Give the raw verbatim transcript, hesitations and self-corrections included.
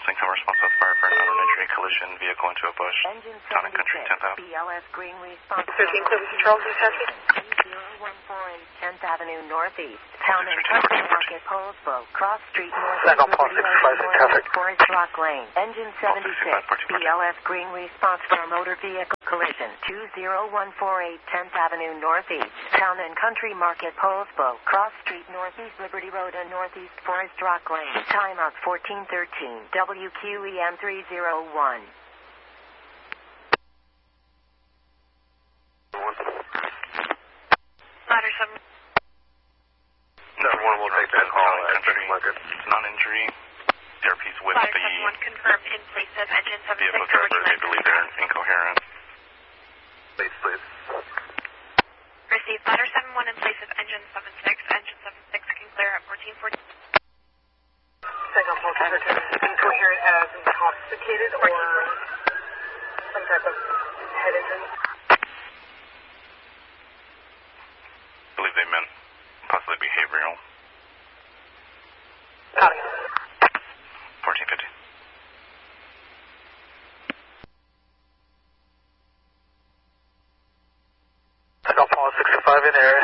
Western Cover response with fire for an unknown injury collision vehicle into a bush. Engine Town and Country, tenth Avenue. B L S Green response. thirteen seventy Charles, Kentucky. zero one four eight tenth Avenue Northeast. Town and Country Market, Poulsbo. Cross Street Northeast. Second Paul six five in traffic. Forest Rock Lane. Engine seventy-six. B L S Green response for a motor vehicle collision. two zero one four eight tenth Avenue Northeast. Town and Country Market, Poulsbo. Cross Street Northeast, Liberty Road and Northeast Forest Rock Lane. Timeout fourteen thirteen. W Q E M three zero one. Ladder seven. seven one will take that call. Country Market. Non-injury. D R P's with Ladder the seven one confirmed in place of engine seven six. vehicle driver. They believe they're incoherent. Please, please. Received. Ladder seven one in place of engine seven six. Engine seven six can clear at fourteen fourteen. Second Paul six incoherent as intoxicated or some type of head injury. Believe they meant possibly behavioral. Copy. fourteen fifty. Second Paul six five in area.